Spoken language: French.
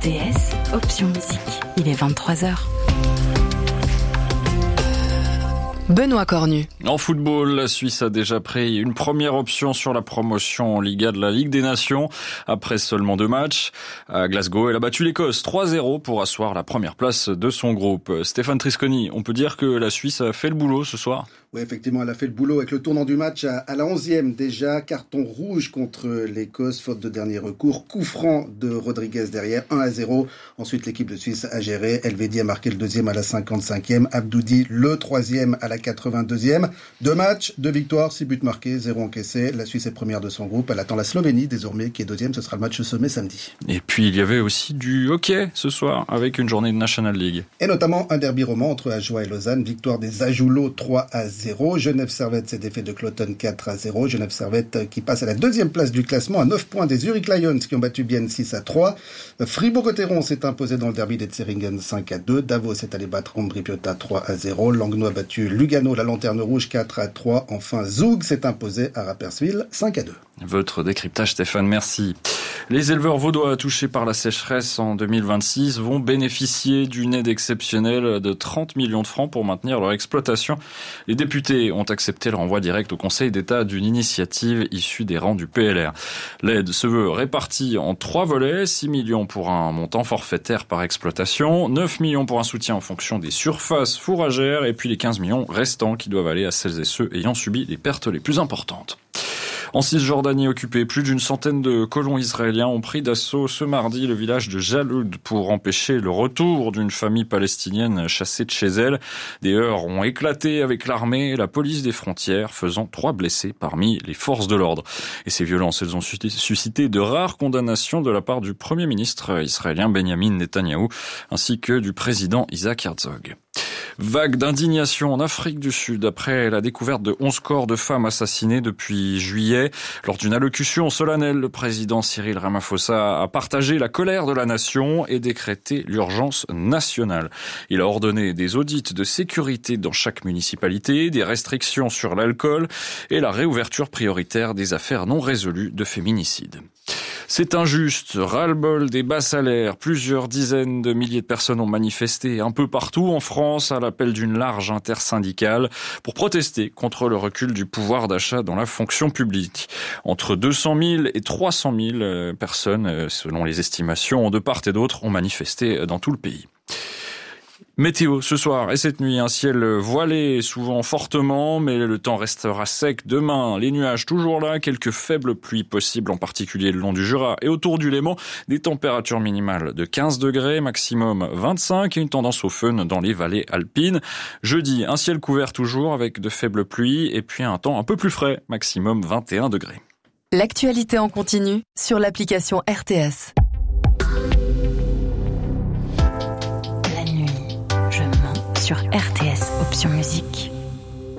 RTS, option musique. Il est 23h. Benoît Cornu. En football, la Suisse a déjà pris une première option sur la promotion en Liga de la Ligue des Nations. Après seulement 2 matchs, à Glasgow, elle a battu l'Écosse 3-0 pour asseoir la première place de son groupe. Stéphane Trisconi, on peut dire que la Suisse a fait le boulot ce soir ? Oui, effectivement, elle a fait le boulot avec le tournant du match à la 11e déjà. Carton rouge contre l'Écosse, faute de dernier recours. Coup franc de Rodriguez derrière, 1-0. Ensuite, l'équipe de Suisse a géré. Elvedi a marqué le deuxième à la 55e. Abdoudi le troisième à la 82e. 2 matchs, 2 victoires, 6 buts marqués, 0 encaissés. La Suisse est première de son groupe. Elle attend la Slovénie désormais, qui est deuxième. Ce sera le match sommet samedi. Et puis, il y avait aussi du hockey ce soir, avec une journée de National League. Et notamment un derby roman entre Ajoie et Lausanne. Victoire des Ajoulots 3-0. Genève Servette s'est défait de Cloton 4-0. Genève Servette qui passe à la 2e place du classement à 9 points des Zurich Lions qui ont battu Bienne 6-3. Fribourg-Gotteron s'est imposé dans le derby des Zeringen 5-2. Davos est allé battre Ambri Piotta 3-0. Langnau a battu Lugano, la Lanterne Rouge 4-3. Enfin, Zug s'est imposé à Rapperswil 5-2. Votre décryptage, Stéphane, merci. Les éleveurs vaudois touchés par la sécheresse en 2026 vont bénéficier d'une aide exceptionnelle de 30 millions de francs pour maintenir leur exploitation. Les députés ont accepté le renvoi direct au Conseil d'État d'une initiative issue des rangs du PLR. L'aide se veut répartie en 3 volets, 6 millions pour un montant forfaitaire par exploitation, 9 millions pour un soutien en fonction des surfaces fourragères et puis les 15 millions restants qui doivent aller à celles et ceux ayant subi les pertes les plus importantes. En Cisjordanie occupée, plus d'une centaine de colons israéliens ont pris d'assaut ce mardi le village de Jaloud pour empêcher le retour d'une famille palestinienne chassée de chez elle. Des heurts ont éclaté avec l'armée et la police des frontières, faisant 3 blessés parmi les forces de l'ordre. Et ces violences, elles ont suscité de rares condamnations de la part du Premier ministre israélien Benjamin Netanyahou, ainsi que du président Isaac Herzog. Vague d'indignation en Afrique du Sud après la découverte de 11 corps de femmes assassinées depuis juillet. Lors d'une allocution solennelle, le président Cyril Ramaphosa a partagé la colère de la nation et décrété l'urgence nationale. Il a ordonné des audits de sécurité dans chaque municipalité, des restrictions sur l'alcool et la réouverture prioritaire des affaires non résolues de féminicide. C'est injuste, ras-le-bol des bas salaires. Plusieurs dizaines de milliers de personnes ont manifesté un peu partout en France à l'appel d'une large intersyndicale pour protester contre le recul du pouvoir d'achat dans la fonction publique. Entre 200 000 et 300 000 personnes, selon les estimations de part et d'autre, ont manifesté dans tout le pays. Météo ce soir et cette nuit, un ciel voilé, souvent fortement, mais le temps restera sec demain. Les nuages toujours là, quelques faibles pluies possibles, en particulier le long du Jura et autour du Léman. Des températures minimales de 15 degrés, maximum 25 et une tendance au fun dans les vallées alpines. Jeudi, un ciel couvert toujours avec de faibles pluies et puis un temps un peu plus frais, maximum 21 degrés. L'actualité en continu sur l'application RTS. Sur RTS, option musique.